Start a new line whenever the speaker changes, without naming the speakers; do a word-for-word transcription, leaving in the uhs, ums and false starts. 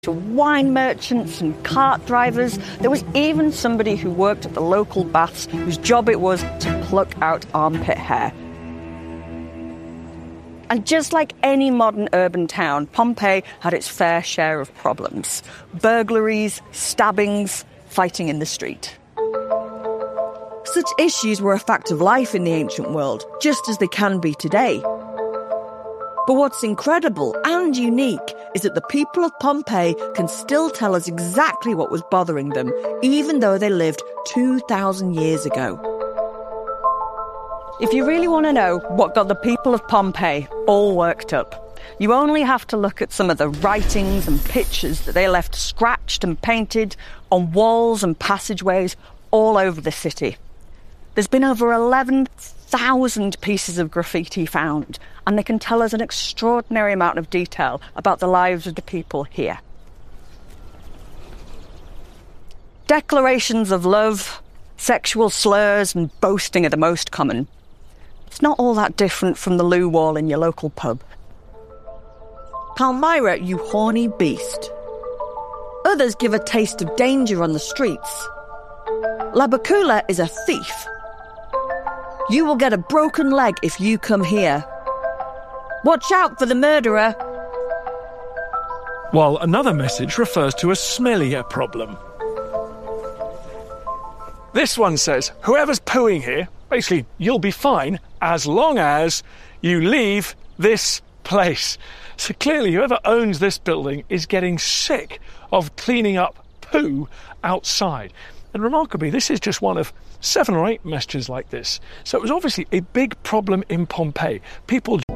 to wine merchants and cart drivers. There was even somebody who worked at the local baths whose job it was to pluck out armpit hair. And just like any modern urban town, Pompeii had its fair share of problems. Burglaries, stabbings, fighting in the street. Such issues were a fact of life in the ancient world, just as they can be today. But what's incredible and unique is that the people of Pompeii can still tell us exactly what was bothering them, even though they lived two thousand years ago. If you really want to know what got the people of Pompeii all worked up, you only have to look at some of the writings and pictures that they left scratched and painted on walls and passageways all over the city. There's been over eleven thousand pieces of graffiti found, and they can tell us an extraordinary amount of detail about the lives of the people here. Declarations of love, sexual slurs and boasting are the most common. It's not all that different from the loo wall in your local pub. Palmyra, you horny beast. Others give a taste of danger on the streets. Labacula is a thief. You will get a broken leg if you come here. Watch out for the murderer.
While another message refers to a smellier problem. This one says, whoever's pooing here, basically, you'll be fine as long as you leave this place. So clearly, whoever owns this building is getting sick of cleaning up poo outside. And remarkably, this is just one of seven or eight messages like this. So it was obviously a big problem in Pompeii. People